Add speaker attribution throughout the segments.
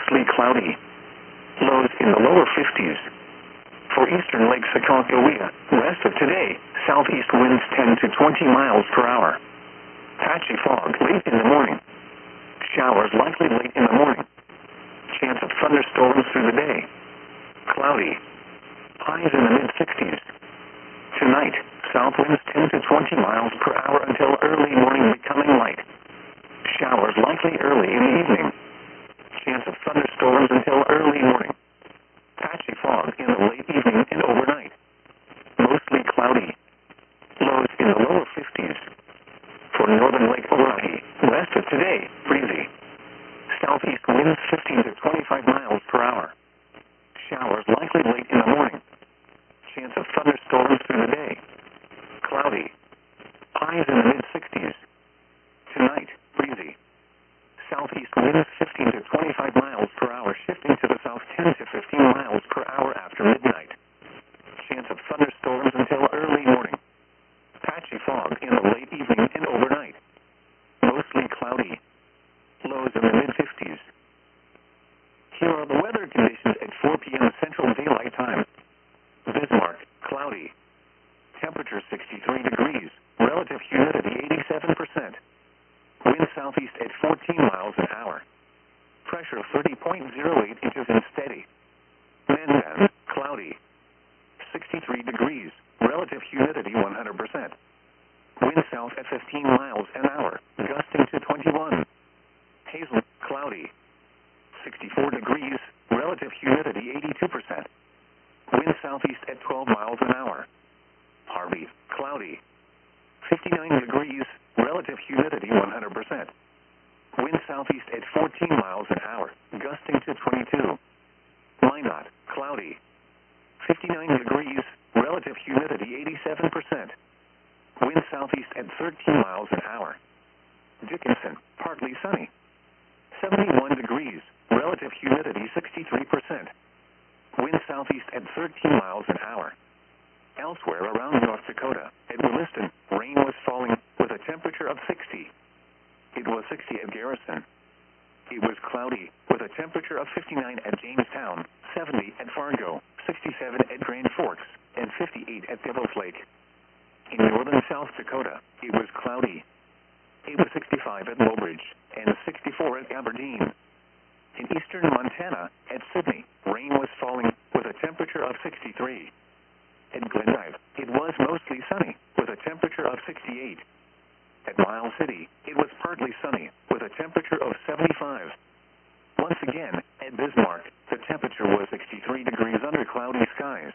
Speaker 1: mostly cloudy. Lows in the lower 50s. For eastern Lake Sacagawea, west of today, southeast winds 10 to 20 miles per hour. Patchy fog late in the morning. Showers likely late in the morning. Chance of thunderstorms through the day. Cloudy. Highs in the mid-60s. Tonight, south winds 10 to 20 miles per hour until early morning, becoming light. Showers likely early in the evening. Chance of thunderstorms until early morning. Patchy fog in the late evening and overnight. Mostly cloudy. Lows in the lower 50s. For northern Lake Oahe, west of today, breezy. Southeast winds 15 to 25 miles per hour. Showers likely late in the morning. Chance of thunderstorms through the day. Cloudy. Highs in the mid-60s. Tonight, breezy. Southeast winds 15 to 25 miles per hour, shifting to the south 10 to 15 miles per hour after midnight. Chance of thunderstorms until early morning. Patchy fog in the late evening and overnight. Mostly cloudy. Lows in the mid-50s. Here are the weather conditions at 4 p.m. Central Daylight Time. Bismarck, cloudy. Temperature 63 degrees. Relative humidity 87%. Wind southeast at 14 miles an hour. Pressure 30.08 inches and steady. Mandan, cloudy. 63 degrees. Relative humidity 100%. Wind south at 15 miles an hour. Gusting to 21. Hazel, cloudy. 64 degrees. Relative humidity 82%. Wind southeast at 12 miles an hour. Harvey, cloudy. 59 degrees. Relative humidity 100%. Wind southeast at 14 miles an hour. Gusting to 22. Minot, cloudy. 59 degrees. Relative humidity 87%. Wind southeast at 13 miles an hour. Dickinson, partly sunny. 71 degrees. Relative humidity 63%. Wind southeast at 13 miles an hour. Elsewhere around North Dakota, at Williston, rain was falling with a temperature of 60. It was 60 at Garrison. It was cloudy with a temperature of 59 at Jamestown, 70 at Fargo, 67 at Grand Forks, and 58 at Devil's Lake. In northern South Dakota, it was cloudy. It was 65 at Mobridge and 64 at Aberdeen. In eastern Montana, at Sydney, rain was falling with a temperature of 63. At Glendive, it was mostly sunny with a temperature of 68. At Miles City, it was partly sunny with a temperature of 75. Once again, at Bismarck, the temperature was 63 degrees under cloudy skies.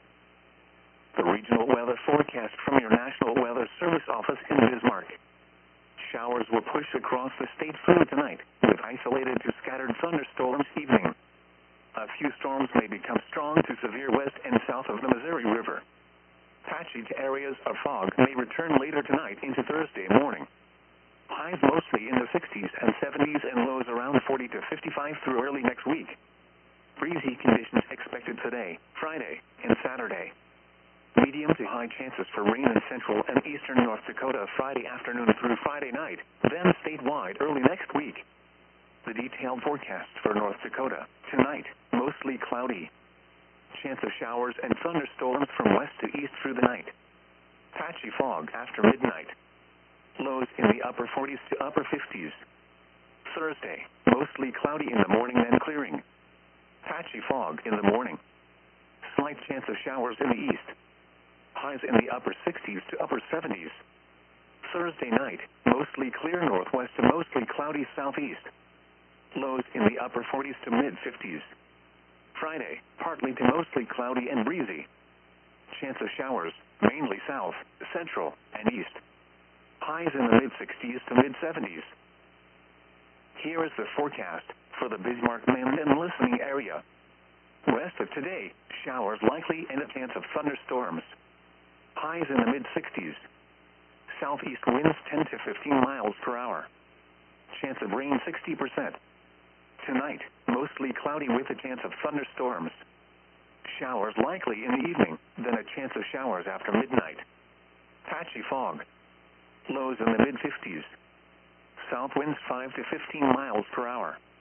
Speaker 1: The regional weather forecast from your National Weather Service office in Bismarck. Showers will push across the state through tonight, with isolated to scattered thunderstorms evening. A few storms may become strong to severe west and south of the Missouri River. Patchy areas of fog may return later tonight into Thursday morning. Highs mostly in the 60s and 70s and lows around 40 to 55 through early next week. Breezy conditions expected today, Friday, and Saturday. Medium to high chances for rain in central and eastern North Dakota Friday afternoon through Friday night, then statewide early next week. The detailed forecast for North Dakota. Tonight, mostly cloudy. Chance of showers and thunderstorms from west to east through the night. Patchy fog after midnight. Lows in the upper 40s to upper 50s. Thursday, mostly cloudy in the morning, then clearing. Patchy fog in the morning. Slight chance of showers in the east. Highs in the upper 60s to upper 70s. Thursday night, mostly clear northwest to mostly cloudy southeast. Lows in the upper 40s to mid-50s. Friday, partly to mostly cloudy and breezy. Chance of showers, mainly south, central, and east. Highs in the mid-60s to mid-70s. Here is the forecast for the Bismarck-Mandan listening area. West of today, showers likely and a chance of thunderstorms. Highs in the mid-60s. Southeast winds 10 to 15 miles per hour. Chance of rain 60%. Tonight, mostly cloudy with a chance of thunderstorms. Showers likely in the evening, then a chance of showers after midnight. Patchy fog. Lows in the mid-50s. South winds 5 to 15 miles per hour.